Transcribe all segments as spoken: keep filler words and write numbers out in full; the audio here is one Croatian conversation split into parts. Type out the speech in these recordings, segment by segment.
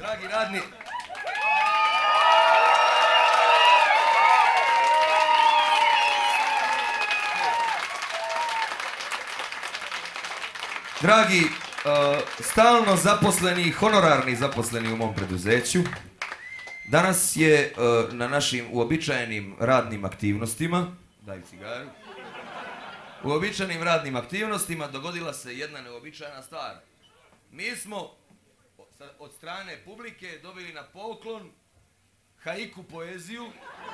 Dragi radni... Dragi, uh, stalno zaposleni, honorarni zaposleni u mom preduzeću, danas je uh, na našim uobičajenim radnim aktivnostima, daj cigaru, uobičajenim radnim aktivnostima dogodila se jedna neobičajna stvar. Mi smo od strane publike dobili na poklon haiku poeziju.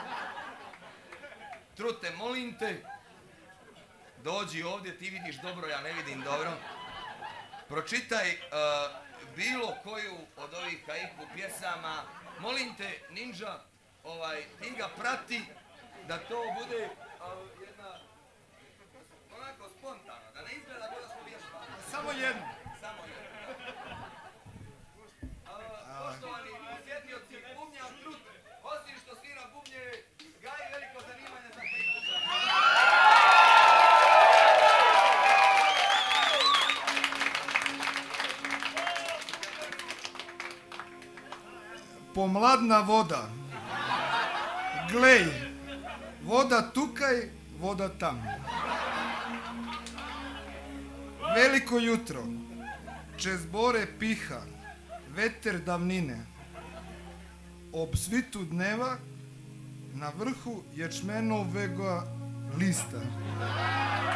Trute, molim te, dođi ovdje, ti vidiš dobro, ja ne vidim dobro. Pročitaj uh, bilo koju od ovih haiku pjesama. Molim te, Ninja, ovaj, ti ga prati da to bude uh, jedna, onako spontano, da ne izgleda kao da smo vježbali. Samo jedno. Samo jedno. Uh, poštovani posjetioci, bubnjar Trut, osim što svira bubnje, gaji veliko zanimanje za haiku. Pomladna voda. Glej, voda tukaj, voda tam. Veliko jutro, čez bore piha, veter davnine. Ob svitu dneva, na vrhu ječmenovega lista.